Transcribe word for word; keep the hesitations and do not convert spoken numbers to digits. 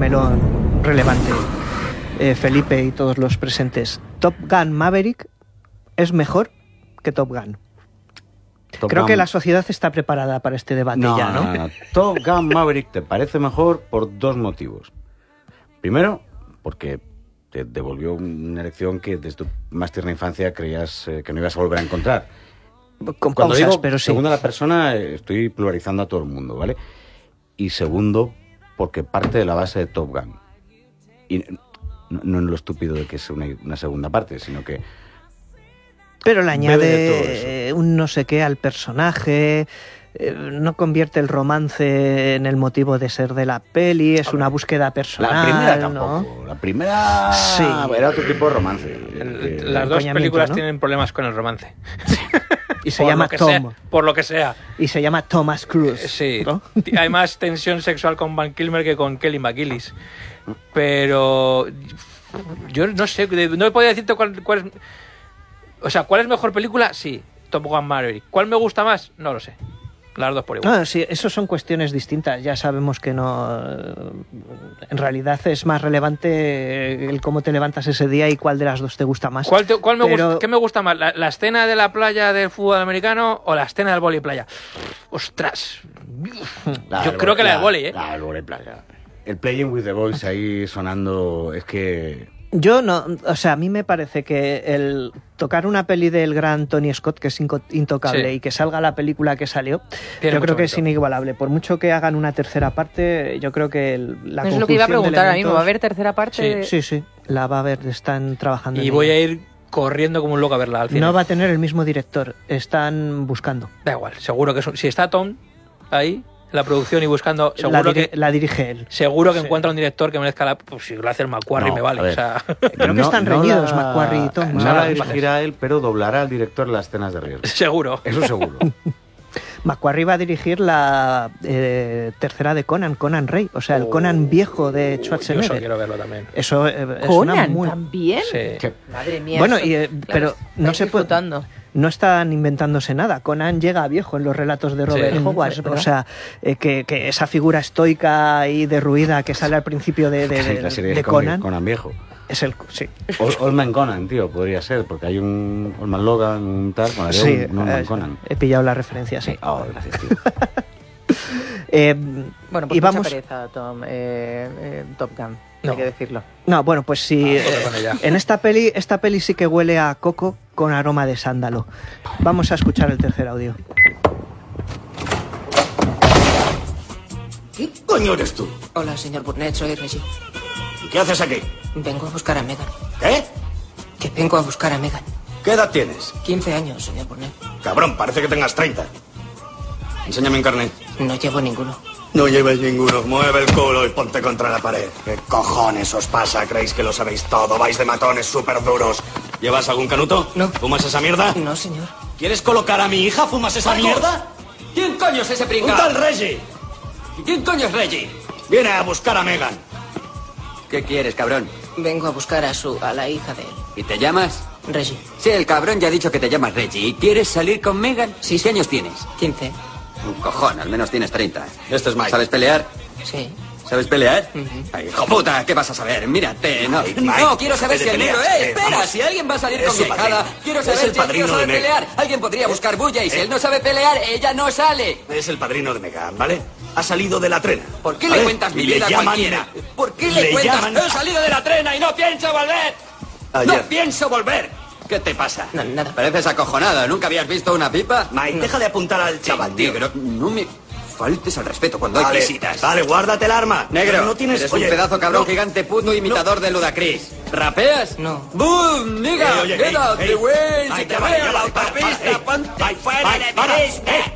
melón relevante, eh, Felipe y todos los presentes. ¿Top Gun Maverick es mejor que Top Gun? Top Creo Gun... que la sociedad está preparada para este debate no, ya, ¿no? No, no. Top Gun Maverick te parece mejor por dos motivos. Primero, porque te devolvió una elección que desde tu más tierna infancia creías eh, que no ibas a volver a encontrar. Con Cuando pausas, digo pero sí. segunda la persona, estoy pluralizando a todo el mundo, ¿vale? Y segundo, porque parte de la base de Top Gun. Y no, no en lo estúpido de que es una, una segunda parte, sino que... Pero le añade un no sé qué al personaje, eh, no convierte el romance en el motivo de ser de la peli, es una búsqueda personal. La primera tampoco, ¿no? la primera sí. era otro tipo de romance. El, el, las dos películas, ¿no?, tienen problemas con el romance. Y se llama Tom. Sea, por lo que sea. Y se llama Thomas Cruise. Sí. ¿No? Hay más tensión sexual con Val Kilmer que con Kelly McGillis. Pero yo no sé, no podía decirte cuál, cuál es... O sea, ¿cuál es mejor película? Sí, Top Gun Maverick. ¿Cuál me gusta más? No lo sé. Las dos por igual. No, sí, eso son cuestiones distintas. Ya sabemos que no... En realidad es más relevante el cómo te levantas ese día y cuál de las dos te gusta más. ¿Cuál, te, cuál me Pero... gusta, ¿Qué me gusta más? ¿La, ¿La escena de la playa del fútbol americano o la escena del vóley playa? ¡Ostras! La Yo creo que la del vóley, ¿eh? La del vóley playa. El Playing with the Boys ahí sonando... Es que... Yo no, o sea, a mí me parece que el tocar una peli del gran Tony Scott, que es intocable, sí, y que salga la película que salió, Tiene yo creo que bonito. Es inigualable. Por mucho que hagan una tercera parte, yo creo que el, la Es lo que iba a preguntar ahora mismo, ¿va a haber tercera Sí, parte? sí, sí, la va a haber, están trabajando Y en voy ella. a ir corriendo como un loco a verla al cine. No va a tener el mismo director, están buscando. Da igual, seguro que es un- si está Tom ahí, la producción y buscando, La, seguro diri- que la dirige él. seguro que Sí. encuentra un director que merezca la... Pues si lo hace el Macquarie No, me vale, a ver. o sea... Creo que están reñidos, Macquarie y Tom. No O sea, la las dirigirá él, pero doblará al director las escenas de riesgo. seguro. Eso seguro. Macquarie va a dirigir la eh, tercera de Conan, Conan Rey, o sea, el Conan viejo de Yo Schwarzenegger. eso quiero verlo también. Eso eh, es una ¿Conan muy... también? Sí. Que- Madre mía. Bueno, eso- y, eh, claro, pero no estáis se puede... disfrutando. No están inventándose nada. Conan llega a viejo en los relatos de Robert Sí. Howard. Es verdad. O sea, eh, que, que esa figura estoica y derruida que sale al principio de, de, de- la serie de de Conan, Conan viejo. es el... Sí, Ol- Old Man Conan, tío, podría ser, porque hay un Old Man Logan, un tal, con sí un Old Man eh, Conan. he pillado la referencia, sí. Sí, oh, gracias, tío. Eh, Bueno, pues y mucha vamos... pereza, Tom, eh, eh, Top Gun, No. hay que decirlo. No, bueno, pues sí. Ah, joder, eh, con ella. en esta peli, esta peli sí que huele a coco con aroma de sándalo. Vamos a escuchar el tercer audio. ¿Qué coño eres tú? Hola, señor Burnett, soy Reggie. ¿Y qué haces aquí? Vengo a buscar a Megan. ¿Qué? Que vengo a buscar a Megan. ¿Qué edad tienes? quince años, señor Burnett. Cabrón, parece que tengas treinta. Enséñame un carnet. No llevo ninguno. No lleves ninguno. Mueve el culo y ponte contra la pared. ¿Qué cojones os pasa? ¿Creéis que lo sabéis todo? ¿Vais de matones súper duros? ¿Llevas algún canuto? No. ¿Fumas esa mierda? No, señor. ¿Quieres colocar a mi hija? ¿Fumas esa mierda? ¿Quién coño es ese ¡Un pringao? tal Reggie! ¿Y quién coño es Reggie? Viene a buscar a Megan. ¿Qué quieres, cabrón? Vengo a buscar a su... a la hija de él. ¿Y te llamas? Reggie. Sí, el cabrón ya ha dicho que te llamas Reggie. ¿Y quieres salir con Megan? Sí, ¿Qué años tienes? quince. Un cojón, al menos tienes treinta. Este es Mike. ¿Sabes pelear? Sí. ¿Sabes pelear? Ujú. Ay, hijo puta, ¿qué vas a saber? Mírate, no. Mike, no, Mike, quiero saber de si el peleas, libro... ¡Eh, eh, espera! vamos. Si alguien va a salir Es con su mi hijada, padrino. quiero Es saber el si el tío padrino sabe de Megan. pelear. Alguien podría buscar bulla y si eh. él no sabe pelear, ella no sale. Es el padrino de Megan, ¿vale? Ha salido de la trena. ¿Por qué ¿vale? le cuentas mi Y le vida a llaman- cualquiera? ¿Por qué le, le cuentas? llaman- He salido de la trena y no pienso volver. Ayer. No pienso volver. ¿Qué te pasa? No, nada. Pareces acojonada. ¿Nunca habías visto una pipa? Mike, deja de apuntar al chaval, tío. Negro, no me faltes al respeto cuando hay Vale, visitas. vale, guárdate el arma. Negro, no tienes... eres oye, un pedazo cabrón no, gigante puto imitador de Ludacris. ¿Rapeas? No. ¡Boom, nigga! Eh, oye, ¡Get ey, out ey, the way! Mike, ¡Si te ya veo vale, en ya la vale, para, para, autopista, ey, ponte Mike, fuera Mike, de mi para, vista! eh,